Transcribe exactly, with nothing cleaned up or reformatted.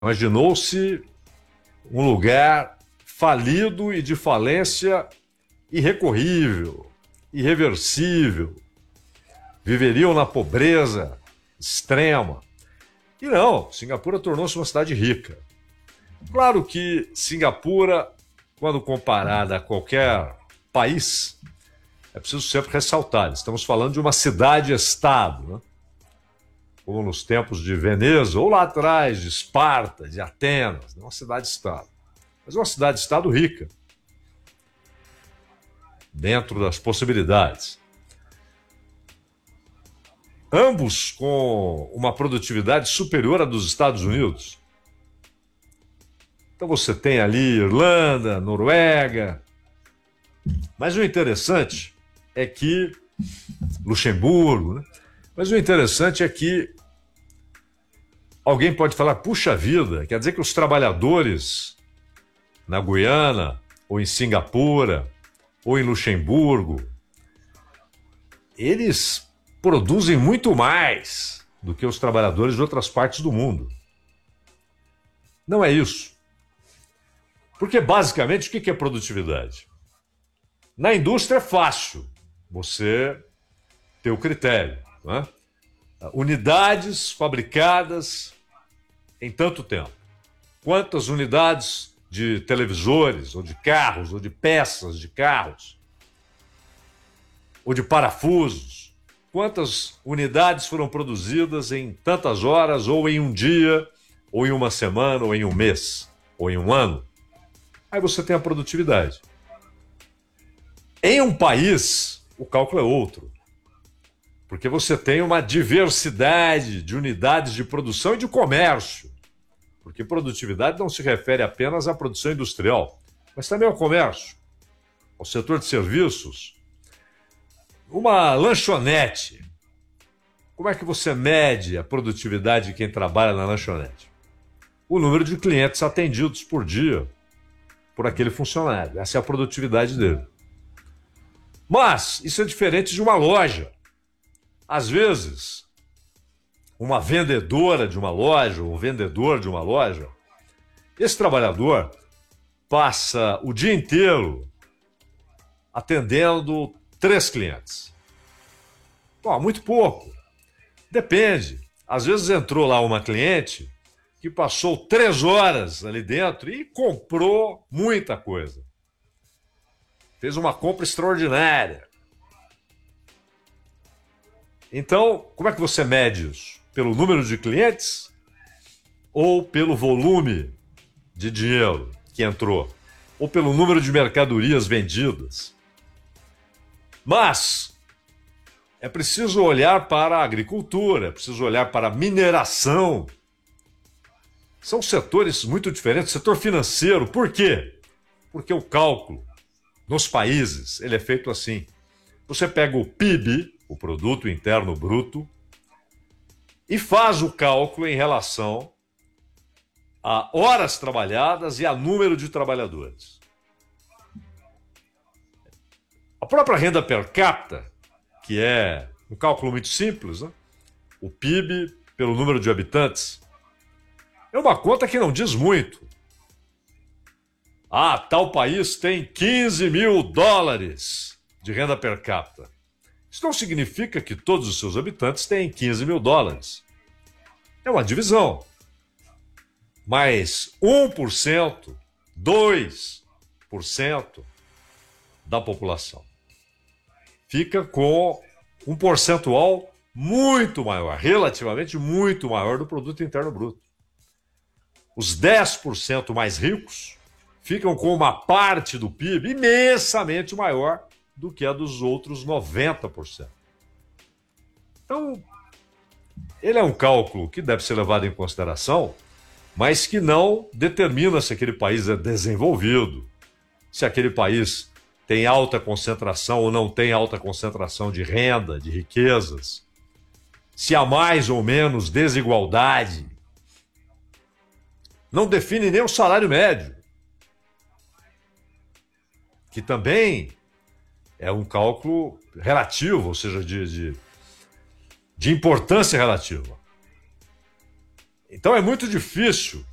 Imaginou-se um lugar falido e de falência irrecorrível, irreversível. Viveriam na pobreza extrema. E não, Singapura tornou-se uma cidade rica. Claro que Singapura, quando comparada a qualquer país, é preciso sempre ressaltar, estamos falando de uma cidade-estado, né? Como nos tempos de Veneza, ou lá atrás de Esparta, de Atenas, uma cidade-estado. Mas uma cidade-estado rica, dentro das possibilidades. Ambos com uma produtividade superior à dos Estados Unidos. Então você tem ali Irlanda, Noruega. Mas o interessante é que... Luxemburgo, né? Mas o interessante é que alguém pode falar, puxa vida, quer dizer que os trabalhadores na Guiana, ou em Singapura, ou em Luxemburgo, eles produzem muito mais do que os trabalhadores de outras partes do mundo. Não é isso. Porque, basicamente, o que é produtividade? Na indústria é fácil você ter o critério, né? Unidades fabricadas em tanto tempo. Quantas unidades de televisores, ou de carros, ou de peças de carros, ou de parafusos, quantas unidades foram produzidas em tantas horas, ou em um dia, ou em uma semana, ou em um mês, ou em um ano. Aí você tem a produtividade. Em um país, o cálculo é outro. Porque você tem uma diversidade de unidades de produção e de comércio. Porque produtividade não se refere apenas à produção industrial, mas também ao comércio, ao setor de serviços. Uma lanchonete. Como é que você mede a produtividade de quem trabalha na lanchonete? O número de clientes atendidos por dia por aquele funcionário. Essa é a produtividade dele. Mas isso é diferente de uma loja. Às vezes, uma vendedora de uma loja, ou um vendedor de uma loja, esse trabalhador passa o dia inteiro atendendo três clientes. Bom, muito pouco. Depende. Às vezes entrou lá uma cliente que passou três horas ali dentro e comprou muita coisa. Fez uma compra extraordinária. Então, como é que você mede isso? Pelo número de clientes ou pelo volume de dinheiro que entrou? Ou pelo número de mercadorias vendidas? Mas é preciso olhar para a agricultura, é preciso olhar para a mineração. São setores muito diferentes. Setor financeiro, por quê? Porque o cálculo nos países, ele é feito assim. Você pega o P I B, o Produto Interno Bruto, e faz o cálculo em relação a horas trabalhadas e a número de trabalhadores. A própria renda per capita, que é um cálculo muito simples, né? O P I B pelo número de habitantes, é uma conta que não diz muito. Ah, tal país tem quinze mil dólares de renda per capita. Isso não significa que todos os seus habitantes têm quinze mil dólares. É uma divisão. Mas um por cento, dois por cento da população fica com um percentual muito maior, relativamente muito maior do Produto Interno Bruto. Os dez por cento mais ricos ficam com uma parte do P I B imensamente maior do que a dos outros noventa por cento. Então, ele é um cálculo que deve ser levado em consideração, mas que não determina se aquele país é desenvolvido, se aquele país tem alta concentração ou não tem alta concentração de renda, de riquezas, se há mais ou menos desigualdade. Não define nem o salário médio, que também é um cálculo relativo, ou seja, de, de, de importância relativa. Então é muito difícil